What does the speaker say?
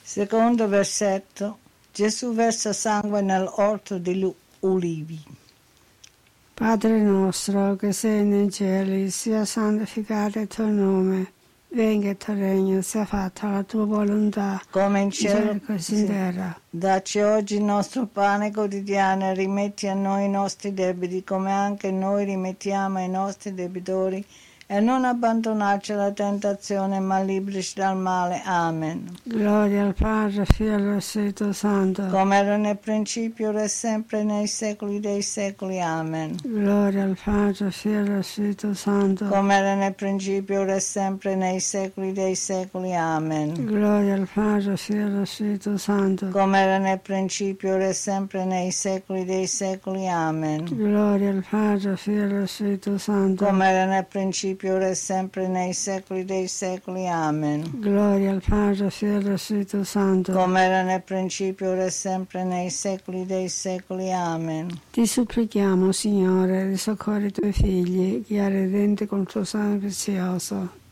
Secondo versetto. Gesù versa sangue nell'orto degli ulivi. Padre nostro che sei nei cieli, sia santificato il tuo nome, venga il tuo regno, sia fatta la tua volontà, Come in cielo, così in terra. Dacci oggi il nostro pane quotidiano e rimetti a noi i nostri debiti, come anche noi rimettiamo ai nostri debitori, e non abbandonarci alla tentazione, ma librici dal male. Amen. Gloria al Padre, Figlio e allo Spirito Santo. Come era nel principio, ora e sempre, nei secoli dei secoli. Amen. Gloria al Padre, Figlio e allo Spirito Santo. Come era nel principio, ora e sempre, nei secoli dei secoli. Amen. Gloria al Padre, Figlio e allo Spirito Santo. Come era nel principio, ora e sempre, nei secoli dei secoli. Amen. Gloria al Padre, Figlio e allo Spirito Santo. Come era nel principio, ora e sempre, nei secoli dei secoli. Amen. Gloria al Padre, Figlio e allo Spirito Santo. Come era nel principio, ora e sempre, nei secoli dei secoli. Amen. Ti supplichiamo, Signore, risoccorri i tuoi figli, che hai redenti col tuo sangue prezioso.